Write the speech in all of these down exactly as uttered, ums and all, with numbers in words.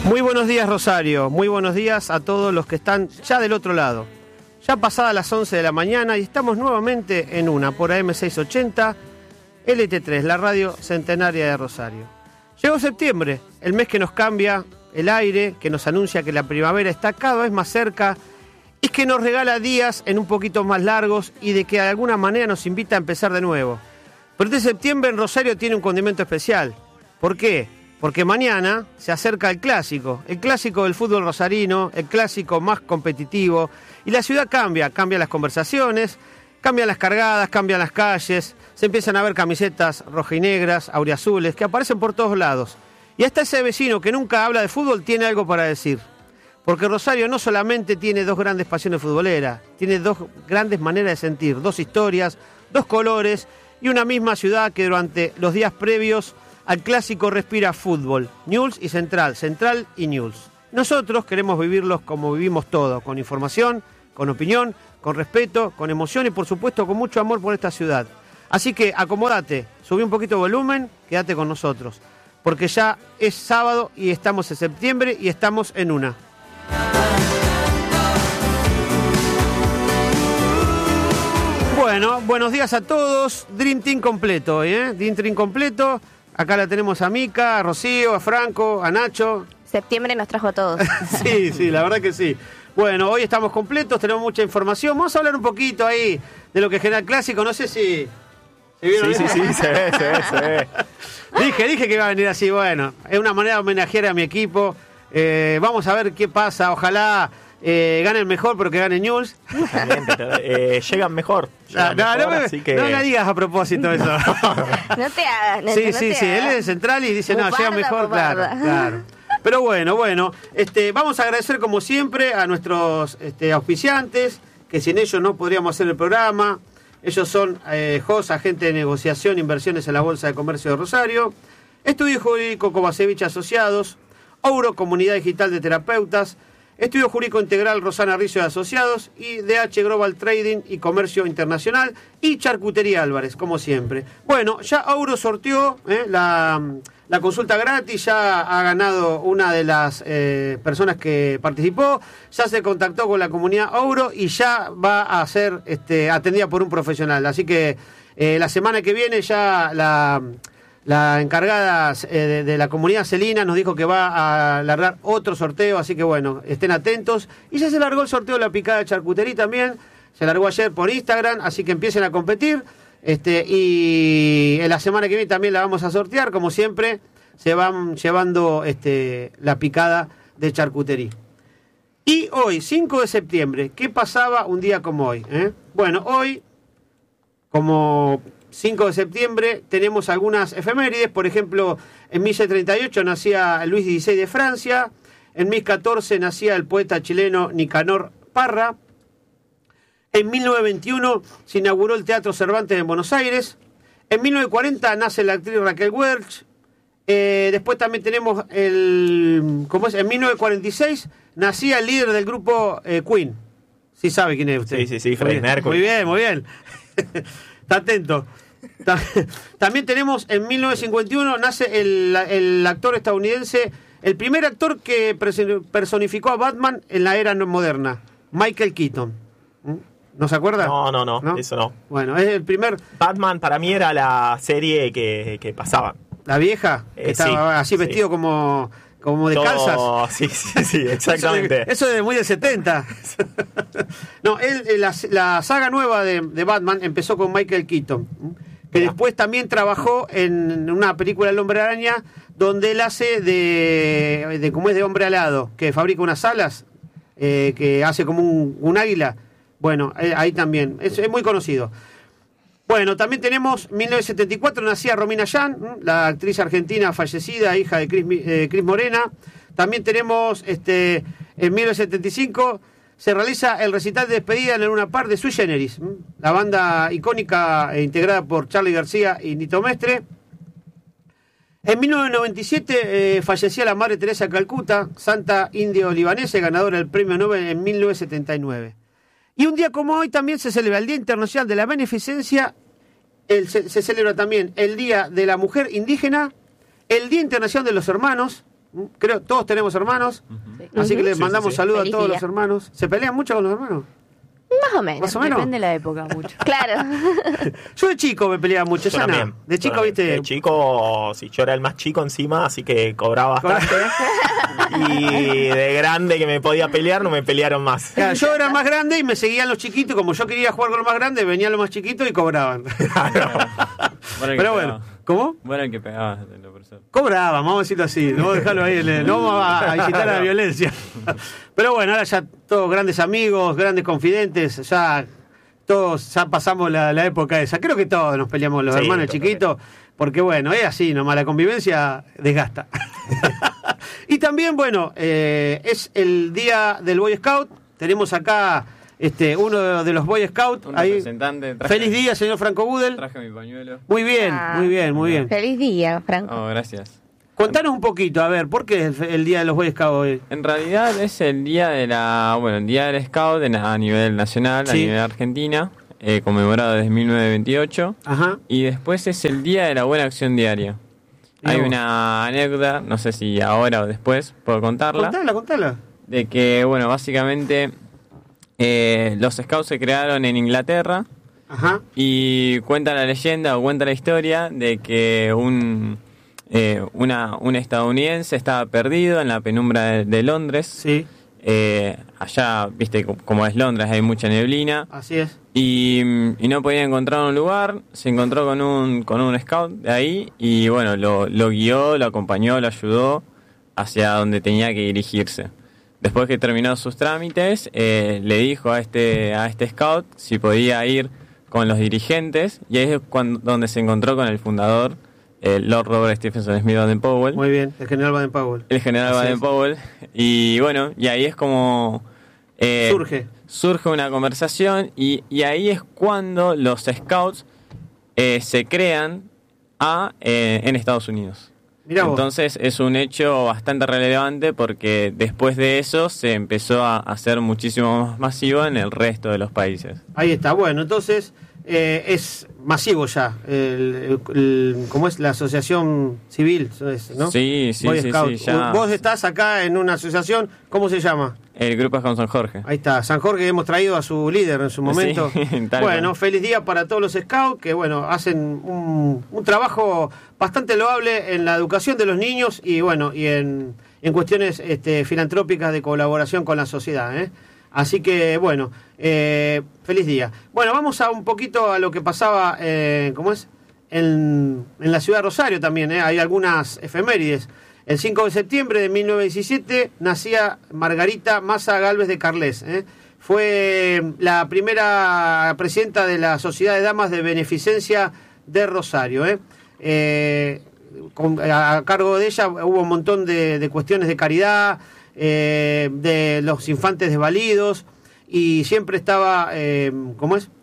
Muy buenos días, Rosario. Muy buenos días a todos los que están ya del otro lado. Ya pasadas las once de la mañana y estamos nuevamente en una por A M seiscientos ochenta, L T tres, la radio centenaria de Rosario. Llegó septiembre, el mes que nos cambia el aire, que nos anuncia que la primavera está cada vez más cerca y que nos regala días en un poquito más largos y de que de alguna manera nos invita a empezar de nuevo. Pero este septiembre en Rosario tiene un condimento especial. ¿Por qué? Porque mañana se acerca el clásico, el clásico del fútbol rosarino, el clásico más competitivo, y la ciudad cambia, cambian las conversaciones, cambian las cargadas, cambian las calles, se empiezan a ver camisetas rojinegras, auriazules, que aparecen por todos lados. Y hasta ese vecino que nunca habla de fútbol tiene algo para decir. Porque Rosario no solamente tiene dos grandes pasiones futboleras, tiene dos grandes maneras de sentir, dos historias, dos colores y una misma ciudad que durante los días previos al clásico respira fútbol, Newell's y Central, Central y Newell's. Nosotros queremos vivirlos como vivimos todos, con información, con opinión, con respeto, con emoción y por supuesto con mucho amor por esta ciudad. Así que acomódate, subí un poquito de volumen, quédate con nosotros, porque ya es sábado y estamos en septiembre y estamos en una. Bueno, buenos días a todos, Dream Team completo hoy, ¿eh? Dream Team completo. Acá la tenemos a Mica, a Rocío, a Franco, a Nacho. Septiembre nos trajo a todos. Sí, sí, la verdad que sí. Bueno, hoy estamos completos, tenemos mucha información. Vamos a hablar un poquito ahí de lo que genera el clásico. No sé si... ¿se vieron? Sí, sí, sí, se ve, se ve, se ve. Dije, dije que iba a venir así. Bueno, es una manera de homenajear a mi equipo. Eh, vamos a ver qué pasa. Ojalá eh, ganen mejor, pero que ganen Newell's. eh, llegan mejor. Llegan no, mejor no, me, así que... no me digas a propósito eso. No te hagas. Sí, no sí, te sí. hagas. Él es de Central y dice, Bufarda, no, llega mejor. bufarda. Claro, claro. Pero bueno, bueno, este, vamos a agradecer como siempre a nuestros este, auspiciantes, que sin ellos no podríamos hacer el programa. Ellos son eh, J O S, agente de negociación, inversiones en la Bolsa de Comercio de Rosario, Estudio Jurídico Kovacevic Asociados, Ouro, Comunidad Digital de Terapeutas, Estudio Jurídico Integral Rosana Rizzo de Asociados y D H Global Trading y Comercio Internacional y Charcutería Álvarez, como siempre. Bueno, ya Ouro sorteó eh, la, la consulta gratis, ya ha ganado una de las eh, personas que participó, ya se contactó con la comunidad Ouro y ya va a ser este, atendida por un profesional. Así que eh, la semana que viene ya la... La encargada eh, de, de la comunidad Celina nos dijo que va a largar otro sorteo, así que bueno, estén atentos. Y ya se largó el sorteo de la picada de charcutería también, se largó ayer por Instagram, así que empiecen a competir. Este, y en la semana que viene también la vamos a sortear, como siempre, se van llevando este, la picada de charcutería. Y hoy, cinco de septiembre, ¿qué pasaba un día como hoy? Eh? Bueno, hoy, como... cinco de septiembre tenemos algunas efemérides, por ejemplo, en mil setecientos treinta y ocho nacía Luis dieciséis de Francia, en mil catorce nacía el poeta chileno Nicanor Parra, en mil novecientos veintiuno se inauguró el Teatro Cervantes en Buenos Aires, en mil novecientos cuarenta nace la actriz Raquel Welch, eh, después también tenemos el, ¿cómo es? En mil novecientos cuarenta y seis nacía el líder del grupo eh, Queen, ¿sí sabe quién es usted? Sí, sí, sí, Freddie Mercury. Muy bien, muy bien, está atento. También tenemos en mil novecientos cincuenta y uno nace el, el actor estadounidense, el primer actor que personificó a Batman en la era moderna, Michael Keaton. ¿No se acuerda? No, no, no, ¿No? eso no. Bueno, es el primer... Batman para mí era la serie que, que pasaba. ¿La vieja? Que Eh, estaba sí, así vestido sí. como, como de Todo- calzas. Sí, sí, sí, exactamente. Eso es muy del setenta. No, él, la, la saga nueva de, de Batman empezó con Michael Keaton, que Mirá. después también trabajó en una película El Hombre Araña, donde él hace de, de como es de hombre alado, que fabrica unas alas, eh, que hace como un, un águila. Bueno, eh, ahí también, es, es muy conocido. Bueno, también tenemos mil novecientos setenta y cuatro, nacía Romina Yan, la actriz argentina fallecida, hija de Cris, eh, Cris Morena. También tenemos este en mil novecientos setenta y cinco se realiza el recital de despedida en el Luna Park de Sui Generis, la banda icónica e integrada por Charly García y Nito Mestre. En mil novecientos noventa y siete eh, fallecía la Madre Teresa de Calcuta, santa indio-libanesa, ganadora del Premio Nobel en mil novecientos setenta y nueve. Y un día como hoy también se celebra el Día Internacional de la Beneficencia, el, se, se celebra también el Día de la Mujer Indígena, el Día Internacional de los Hermanos, Creo todos tenemos hermanos, Uh-huh. así que Ujú. les Sí, mandamos sí, sí. saludos Feliz a todos día. los hermanos. ¿Se pelean mucho con los hermanos? Más o menos. Más o menos. Depende de la época mucho. Claro. Yo de chico me peleaba mucho, Yo ya también. no. De Yo chico, también. viste. De chico, sí, yo era el más chico encima, así que cobraba bastante. Y de grande que me podía pelear, no me pelearon más. Claro, yo era más grande y me seguían los chiquitos. Como yo quería jugar con los más grandes, venían los más chiquitos y cobraban. Bueno, el Pero que bueno, pegaba. ¿cómo? Bueno, el que pegaba, de lo profesor. Cobraba, vamos a decirlo así. No vamos a dejarlo ahí, le- no vamos a, a incitar a la violencia. Pero bueno, ahora ya todos grandes amigos, grandes confidentes, ya todos ya pasamos la, la época esa. Creo que todos nos peleamos los Sí, hermanos totalmente. chiquitos, porque bueno, es así nomás, la convivencia desgasta. Y también, bueno, eh, es el día del Boy Scout. Tenemos acá este uno de los Boy Scout. Un Ahí. representante. Traje, Feliz día, señor Franco Budel. Traje mi pañuelo. Muy bien, Ah. muy bien, muy bien. Feliz día, Franco. Oh, gracias. Contanos un poquito, a ver, ¿por qué es el, el día de los Boy Scouts hoy? En realidad es el día de la, bueno, el día del Scout en- a nivel nacional, a Sí. nivel Argentina, eh, conmemorado desde mil novecientos veintiocho. Ajá. Y después es el día de la buena acción diaria. Mirá Hay vos. una anécdota, no sé si ahora o después puedo contarla, Contala, contala. de que, bueno, básicamente eh, los Scouts se crearon en Inglaterra Ajá. y cuenta la leyenda o cuenta la historia de que un, eh, una, un estadounidense estaba perdido en la penumbra de, de Londres. Sí, Eh, allá, viste, co- como es Londres, hay mucha neblina. así es. Y, y no podía encontrar un lugar, se encontró con un, con un scout de ahí y bueno, lo, lo guió, lo acompañó, lo ayudó hacia donde tenía que dirigirse. Después que terminó sus trámites, eh, le dijo a este, a este scout si podía ir con los dirigentes y ahí es cuando, donde se encontró con el fundador, el Lord Robert Stephenson Smith Baden-Powell. Muy bien, el general Baden-Powell. El general Así es. Baden-Powell. Y bueno, y ahí es como... eh, Surge. Surge una conversación y, y ahí es cuando los scouts eh, se crean a, eh, en Estados Unidos. Mirá vos. Entonces es un hecho bastante relevante porque después de eso se empezó a hacer muchísimo más masivo en el resto de los países. Ahí está, bueno, entonces eh, es masivo ya, el, el- el- ¿cómo es la asociación civil? Es, ¿no? Sí, sí, Boy sí, Scout. sí, ya. Vos estás acá en una asociación, ¿cómo se llama? El grupo es con San Jorge. Ahí está, San Jorge, hemos traído a su líder en su momento. Sí, tal Bueno, cual. feliz día para todos los scouts que, bueno, hacen un, un trabajo bastante loable en la educación de los niños y, bueno, y en, en cuestiones este, filantrópicas de colaboración con la sociedad, ¿eh? Así que, bueno, eh, feliz día. Bueno, vamos a un poquito a lo que pasaba, eh, ¿cómo es? En, en la ciudad de Rosario también, ¿eh? Hay algunas efemérides. El cinco de septiembre de mil novecientos diecisiete nacía Margarita Massa Gálvez de Carles. ¿eh? Fue la primera presidenta de la Sociedad de Damas de Beneficencia de Rosario. ¿eh? Eh, con- a cargo de ella hubo un montón de, de cuestiones de caridad, eh, de los infantes desvalidos, y siempre estaba, eh, ¿cómo es?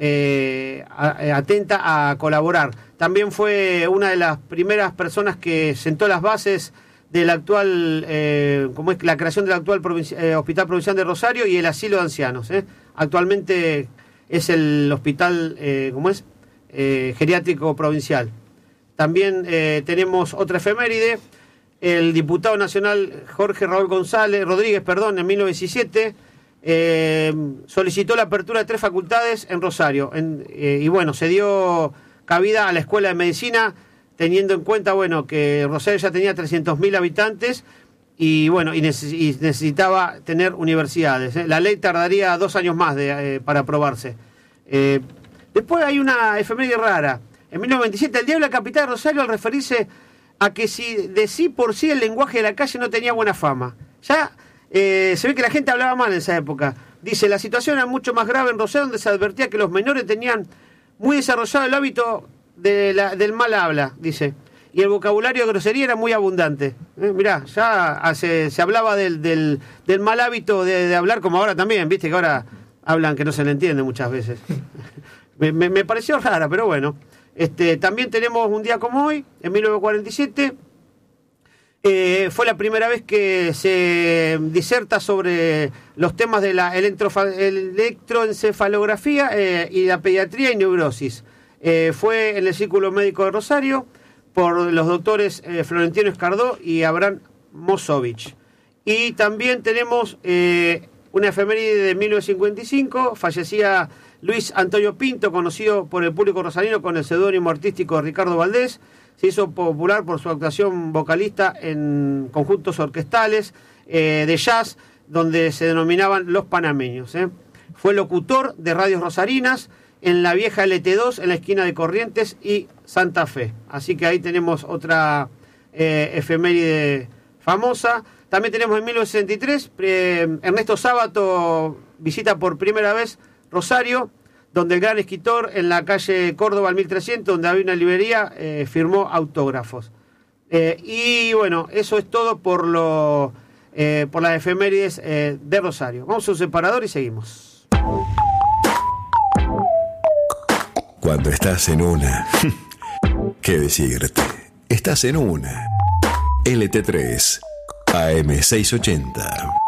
Eh, a- atenta a colaborar. También fue una de las primeras personas que sentó las bases del actual, eh, como es la creación del actual provinci- eh, Hospital Provincial de Rosario y el asilo de ancianos. ¿eh? Actualmente es el hospital, eh, ¿cómo es? Eh, geriátrico provincial. También eh, tenemos otra efeméride. El diputado nacional Jorge Raúl González Rodríguez, perdón, en mil novecientos diecisiete eh, solicitó la apertura de tres facultades en Rosario. En, eh, y bueno, se dio cabida a la Escuela de Medicina, teniendo en cuenta, bueno, que Rosario ya tenía trescientos mil habitantes y bueno, y, neces- y necesitaba tener universidades. ¿eh? La ley tardaría dos años más de, eh, para aprobarse. Eh, después hay una efeméride rara. En mil novecientos veintisiete, el diario de la capital de Rosario, al referirse a que si de sí por sí el lenguaje de la calle no tenía buena fama. Ya eh, se ve que la gente hablaba mal en esa época. Dice, la situación era mucho más grave en Rosario, donde se advertía que los menores tenían muy desarrollado el hábito de la- del mal habla, dice. Y el vocabulario de grosería era muy abundante. Eh, mirá, ya hace- se hablaba del, del, del mal hábito de, de hablar, como ahora también, viste que ahora hablan que no se le entiende muchas veces. me, me, me pareció rara, pero bueno. Este, también tenemos un día como hoy, en mil novecientos cuarenta y siete, eh, fue la primera vez que se diserta sobre los temas de la electrofa- electroencefalografía eh, y la pediatría y neurosis. Eh, fue en el Círculo Médico de Rosario por los doctores eh, Florentino Escardó y Abraham Mosovich. Y también tenemos eh, una efeméride de mil novecientos cincuenta y cinco, fallecía Luis Antonio Pinto, conocido por el público rosarino con el seudónimo artístico Ricardo Valdés. Se hizo popular por su actuación vocalista en conjuntos orquestales eh, de jazz, donde se denominaban Los Panameños. ¿eh? Fue locutor de radios rosarinas en la vieja L T dos, en la esquina de Corrientes y Santa Fe. Así que ahí tenemos otra eh, efeméride famosa. También tenemos en mil novecientos sesenta y tres, eh, Ernesto Sábato visita por primera vez Rosario, donde el gran escritor en la calle Córdoba al mil trescientos, donde había una librería, eh, firmó autógrafos. Eh, y bueno, eso es todo por lo eh, por las efemérides eh, de Rosario. Vamos a un separador y seguimos. Cuando estás en una, ¿qué decirte? Estás en una. L T tres, A M seiscientos ochenta.